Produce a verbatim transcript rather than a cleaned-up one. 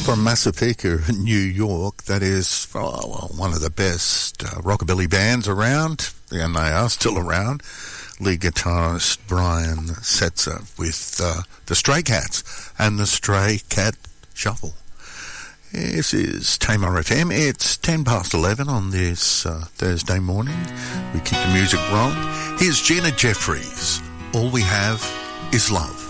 from Massapequa, New York. That is oh, well, one of the best uh, rockabilly bands around, and they are still around. Lead guitarist Brian Setzer with uh, the Stray Cats and the Stray Cat Shuffle. This is Tamar F M. It's ten past eleven on this uh, Thursday morning. We keep the music rolling. Here's Gina Jeffries. All We Have Is Love.